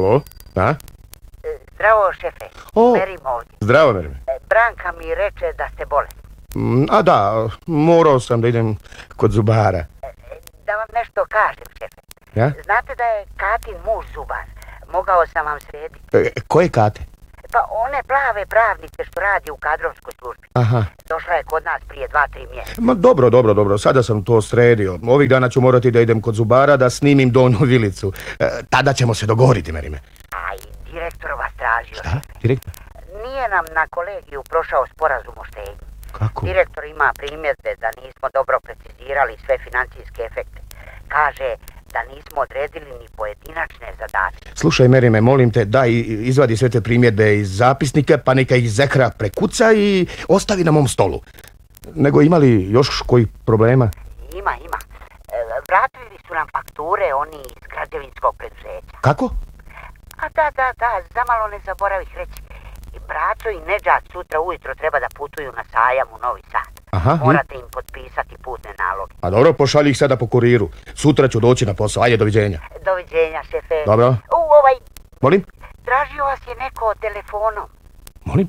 Halo? Da? Zdravo, šefe. Merim ovdje. Zdravo, Merim. Branka mi reče da ste bolesni. A da, morao sam da idem kod zubara. Da vam nešto kažem, šefe. Ja? Znate da je Katin muž zubar. Mogao sam vam srediti. Koje Kate? Pa one plave pravnice što radi u kadrovskoj službi. Aha. Došla je kod nas prije 2-3 mjeseca. Ma dobro. Sada sam to sredio. Ovih dana ću morati da idem kod zubara da snimim donju vilicu. Tada ćemo se dogovoriti, Merime. A i direktor vas tražio. Šta? Direktor? Nije nam na kolegiju prošao sporazum o štednji. Kako? Direktor ima primjedbe da nismo dobro precizirali sve financijske efekte. Kaže da nismo odredili ni pojedinačne zadatke. Slušaj, Merime, molim te, daj izvadi sve te primjedbe iz zapisnika, pa neka ih Zekra prekuca i ostavi na mom stolu. Nego ima li još koji problema? Ima. Vratili su nam fakture oni iz građevinskog preduzeća. Kako? A da, zamalo ne zaboravih reći. I Braco i Nedžad sutra ujutro treba da putuju na sajam u Novi Sad. Aha. Morate im potpisati putne naloge. A dobro, pošalji ih sada po kuriru. Sutra ću doći na posao. Ajde, doviđenja. Doviđenja, šefe. Dobro. Molim? Tražio vas je neko telefonom. Molim?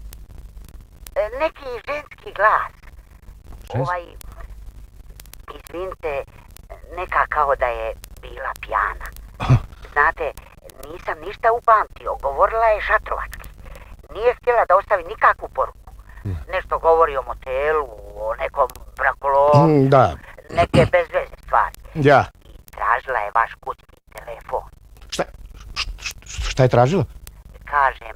Neki ženski glas. Ženski? Izvinite, neka kao da je bila pijana. Aha. Znate, nisam ništa upamtio. Govorila je šatrovački. Nije htjela da ostavi nikakvu poruku. Nešto govori o motelu, o nekom brakologu. Da. Neke bezvezne stvari. Ja. I tražila je vaš kućni telefon. Šta je tražila? Kažem,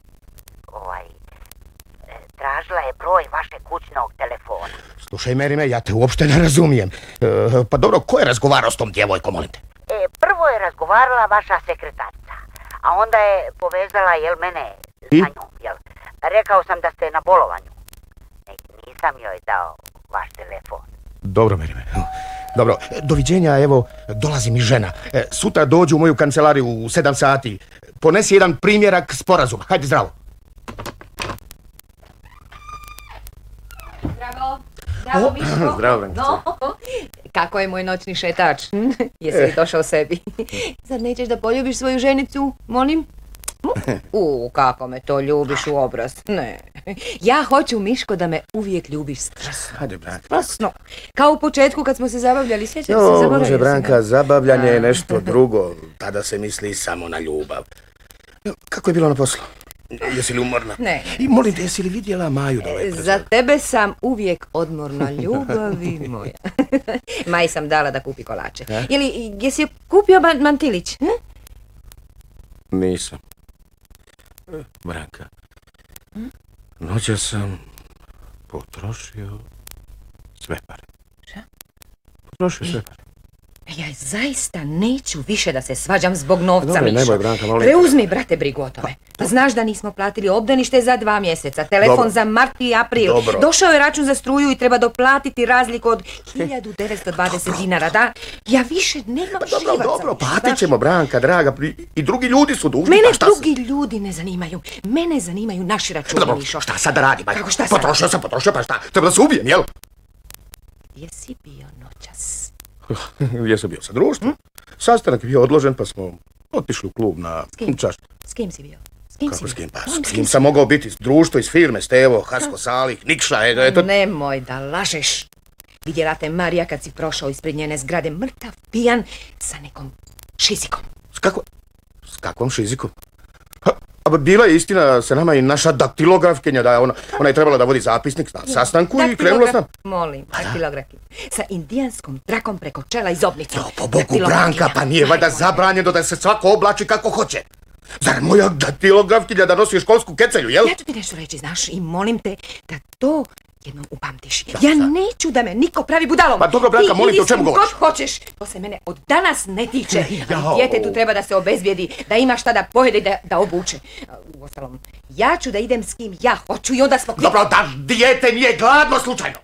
tražila je broj vašeg kućnog telefona. Slušaj, Merime, ja te uopšte ne razumijem. Pa dobro, ko je razgovarao s tom djevojkom, molim te? Prvo je razgovarala vaša sekretarica, a onda je povezala, mene sa njom, Rekao sam da ste na bolovanju. Nisam joj dao vaš telefon. Dobro, Merime. Dobro, doviđenja, evo, dolazi mi žena. Sutra dođu u moju kancelariju u 7 sati. Ponesi jedan primjerak sporazuma. Hajde, zdravo. Zdravo, Miško. Zdravo, Brankice. Kako je moj noćni šetač? Jesi li došao sebi? Zar nećeš da poljubiš svoju ženicu, molim? Kako me to ljubiš u obraz. Ne. Ja hoću, Miško, da me uvijek ljubiš strasno. Hajde, Branka. Strasno. Kao u početku kad smo se zabavljali. Sjećaš se, zaboravio Bože, sam. Branka, zabavljanje je nešto drugo. Tada se misli samo na ljubav. Kako je bilo na poslu? Jesi li umorna? Ne. I molim te, jesi li vidjela Maju dole? Za tebe sam uvijek odmorna, ljubavi moja. Maji sam dala da kupi kolače. Jesi je kupio mantilić? Nisam. Branka, noća sam potrošio sve pare. Šta? Potrošio sve pare. Ja zaista neću više da se svađam zbog novca, Mišo. Nemoj, Branka, molim. Preuzmi, brate, brigu o tome. Znaš da nismo platili obdanište za 2 mjeseca, telefon za mart i april. Dobro. Došao je račun za struju i treba doplatiti razliku od 1920 dinara, da? Ja više nemam živaca. Dobro, platit ćemo, Branka, draga. I drugi ljudi su dužni. Mene drugi ljudi ne zanimaju. Mene zanimaju naši računi, Mišo. Šta sad da radim? Kako šta sad? Potrošio, pa šta? Treba da se ubijem, jel? Gdje si bio noćas? Gdje sam bio sa društvom? Sastanak je bio odložen, pa smo otišli u klub na čašću. S kim si bio? Kako s kim? Pa s kim sam mogao biti? Društvo iz firme, Stevo, Hasko, Salih, Nikša, eto. Nemoj da lažeš. Vidjela te Marija kad si prošao ispred njene zgrade mrtav, pijan, sa nekom šizikom. S kakvom šizikom? Bila je istina sa nama i naša daktilografkinja, da ona je trebala da vodi zapisnik na sastanku i krenula sam. Molim, daktilografkinja. Sa indijanskom trakom preko čela i zobnicom. Po Bogu, Branka, pa nije valjda zabranjeno da se svako oblači kako hoće. Zar moja daktilografkinja da nosi školsku kecelju, jel? Ja ću ti nešto reći, znaš, i molim te da to jednom upamtiš. Ja neću da me niko pravi budalom. Pa dobro, Branka, molim te, o čemu govoriš? Ti god hoćeš, to se mene od danas ne tiče. Djetetu treba da se obezbijedi, da ima šta da pojede i da obuče. Uostalom, ja ću da idem s kim ja hoću i onda smo... Dobro, da dijete nije gladno slučajno.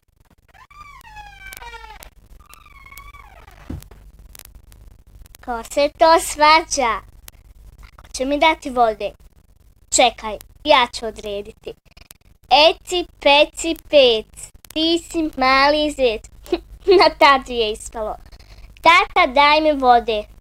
Ko se to svađa? Ako će mi dati vode? Čekaj, ja ću odrediti. Eci, peci, pec, ti si mali zec. Na tatu je ispalo. Tata, daj mi vode.